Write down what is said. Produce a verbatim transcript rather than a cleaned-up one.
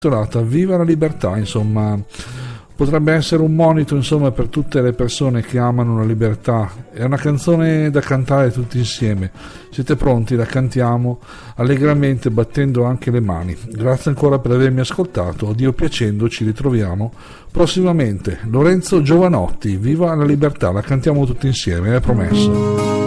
Viva la libertà, insomma, potrebbe essere un monito, insomma, per tutte le persone che amano la libertà. È una canzone da cantare tutti insieme. Siete pronti? La cantiamo allegramente, battendo anche le mani. Grazie ancora per avermi ascoltato. Dio piacendo ci ritroviamo prossimamente. Lorenzo Giovanotti, Viva la libertà, la cantiamo tutti insieme, è promesso.